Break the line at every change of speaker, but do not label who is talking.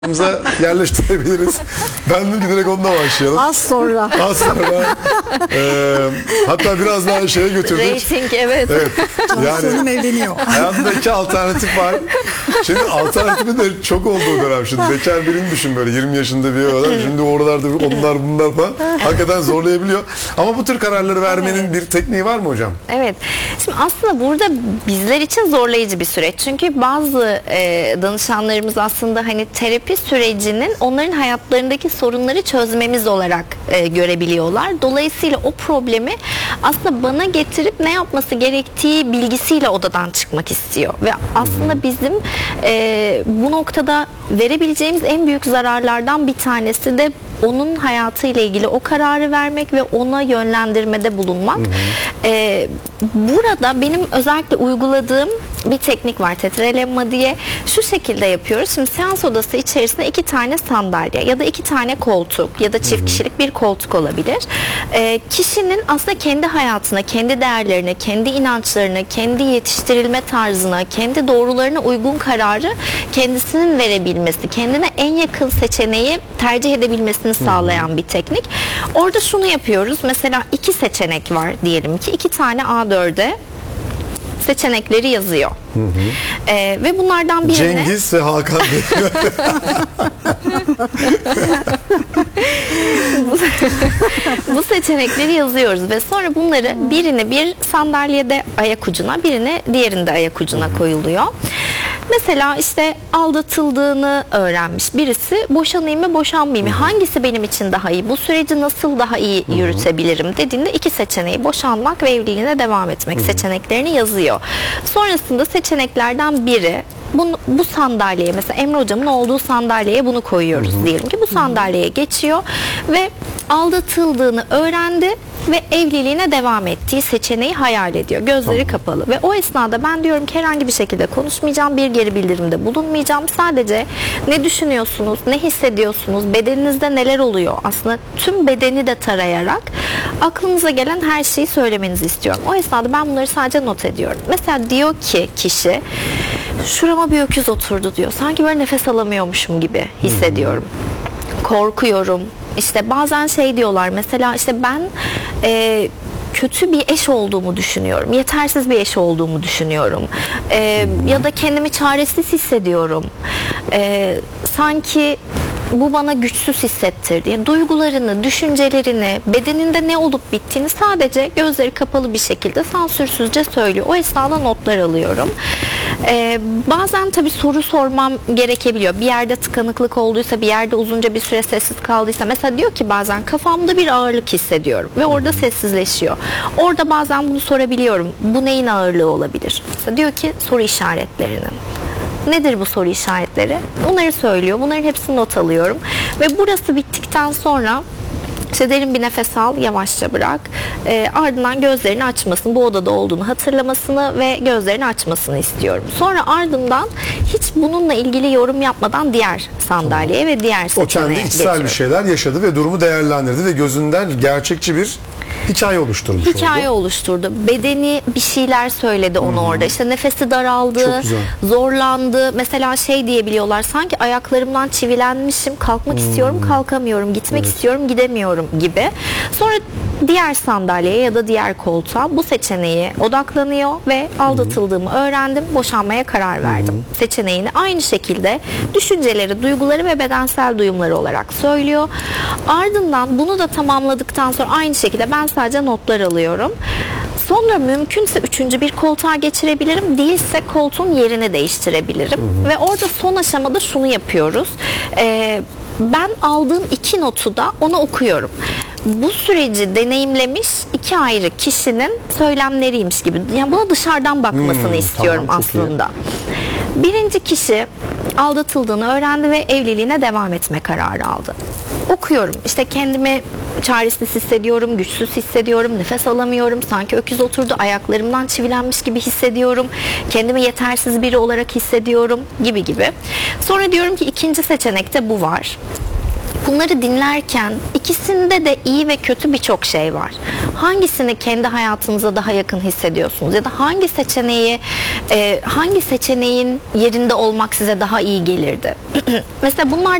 yerleştirebiliriz. Ben de direkt onunla başlayalım.
Az sonra.
Az sonra. Hatta biraz daha şeye götürdük.
Rating, evet.
Cansu'num evleniyor.
Hayatımda iki alternatif var. Şimdi alternatifin de çok olduğu dönem. Şimdi bekar birini düşün, böyle 20 yaşında bir adam. Şimdi oralarda onlar bunlar falan. Hakikaten zorlayabiliyor. Ama bu tür kararları vermenin bir tekniği var mı hocam?
Evet. Şimdi aslında burada bizler için zorlayıcı bir süreç. Çünkü bazı danışanlarımız aslında hani terapi sürecinin onların hayatlarındaki sorunları çözmemiz olarak görebiliyorlar. Dolayısıyla o problemi aslında bana getirip ne yapması gerektiği bilgisiyle odadan çıkmak istiyor. Ve aslında bizim bu noktada verebileceğimiz en büyük zararlardan bir tanesi de onun hayatıyla ilgili o kararı vermek ve ona yönlendirmede bulunmak. Burada benim özellikle uyguladığım bir teknik var, tetralemma diye. Şu şekilde yapıyoruz. Şimdi seans odası içerisinde 2 tane sandalye ya da 2 tane koltuk ya da çift kişilik bir koltuk olabilir. Kişinin aslında kendi hayatına, kendi değerlerine, kendi inançlarına, kendi yetiştirilme tarzına, kendi doğrularına uygun kararı kendisinin verebilmesi, kendine en yakın seçeneği tercih edebilmesini sağlayan bir teknik. Orada şunu yapıyoruz. Mesela 2 seçenek var diyelim ki. 2 tane A4'e seçenekleri yazıyor. Ve bunlardan birine
Cengiz ve Hakan Bey.
bu seçenekleri yazıyoruz ve sonra bunları birini bir sandalyede ayak ucuna, birini diğerinde ayak ucuna koyuluyor. Mesela işte aldatıldığını öğrenmiş birisi, boşanayım mı boşanmayayım mı, hangisi benim için daha iyi, bu süreci nasıl daha iyi yürütebilirim dediğinde 2 seçeneği, boşanmak ve evliliğine devam etmek seçeneklerini yazıyor. Sonrasında seçeneklerden biri bu sandalyeye, mesela Emre hocamın olduğu sandalyeye bunu koyuyoruz diyelim ki bu sandalyeye geçiyor ve aldatıldığını öğrendi ve evliliğine devam ettiği seçeneği hayal ediyor. Gözleri kapalı ve o esnada ben diyorum ki herhangi bir şekilde konuşmayacağım, bir geri bildirimde bulunmayacağım. Sadece ne düşünüyorsunuz, ne hissediyorsunuz, bedeninizde neler oluyor? Aslında tüm bedeni de tarayarak aklınıza gelen her şeyi söylemenizi istiyorum. O esnada ben bunları sadece not ediyorum. Mesela diyor ki kişi, şurama bir öküz oturdu diyor. Sanki böyle nefes alamıyormuşum gibi hissediyorum. Korkuyorum. İşte bazen şey diyorlar, mesela işte ben kötü bir eş olduğumu düşünüyorum. Yetersiz bir eş olduğumu düşünüyorum. Ya da kendimi çaresiz hissediyorum. Sanki bu bana güçsüz hissettirdi. Yani duygularını, düşüncelerini, bedeninde ne olup bittiğini sadece gözleri kapalı bir şekilde sansürsüzce söylüyor. O esnada notlar alıyorum. Bazen tabii soru sormam gerekebiliyor. Bir yerde tıkanıklık olduysa, bir yerde uzunca bir süre sessiz kaldıysa, mesela diyor ki bazen kafamda bir ağırlık hissediyorum ve orada sessizleşiyor. Orada bazen bunu sorabiliyorum. Bu neyin ağırlığı olabilir? Mesela diyor ki soru işaretlerinin. Nedir bu soru işaretleri? Bunları söylüyor. Bunların hepsini not alıyorum. Ve burası bittikten sonra işte derin bir nefes al, yavaşça bırak. Ardından gözlerini açmasını, bu odada olduğunu hatırlamasını ve gözlerini açmasını istiyorum. Sonra ardından hiç bununla ilgili yorum yapmadan diğer sandalyeye ve diğer seçeneğe
O kendi içsel
geçiyorum.
bir şeyler yaşadı ve durumu değerlendirdi ve gözünden gerçekçi bir hikaye oluşturmuş
Hikaye
oldu.
oluşturdu. Bedeni bir şeyler söyledi ona orada. İşte nefesi daraldı,
Çok güzel.
zorlandı. Mesela şey diyebiliyorlar, sanki ayaklarımdan çivilenmişim, kalkmak istiyorum, kalkamıyorum, gitmek istiyorum, gidemiyorum gibi. Sonra diğer sandalyeye ya da diğer koltuğa bu seçeneğe odaklanıyor ve aldatıldığımı öğrendim, boşanmaya karar verdim seçeneğini aynı şekilde düşünceleri, duyguları ve bedensel duyumları olarak söylüyor. Ardından bunu da tamamladıktan sonra aynı şekilde ben sadece notlar alıyorum. Sonra mümkünse 3. bir koltuğa geçirebilirim. Değilse koltuğun yerini değiştirebilirim. Ve orada son aşamada şunu yapıyoruz. Ben aldığım 2 notu da ona okuyorum. Bu süreci deneyimlemiş 2 ayrı kişinin söylemleriymiş gibi. Yani buna dışarıdan bakmasını istiyorum
tamam, çok iyi.
aslında. Birinci kişi aldatıldığını öğrendi ve evliliğine devam etme kararı aldı. Okuyorum. İşte kendimi çaresiz hissediyorum, güçsüz hissediyorum, nefes alamıyorum, sanki öküz oturdu, ayaklarımdan çivilenmiş gibi hissediyorum, kendimi yetersiz biri olarak hissediyorum gibi. Sonra diyorum ki 2. seçenekte bu var. bunları dinlerken ikisinde de iyi ve kötü birçok şey var. Hangisini kendi hayatınıza daha yakın hissediyorsunuz? Ya da hangi seçeneğin yerinde olmak size daha iyi gelirdi? Mesela bunlar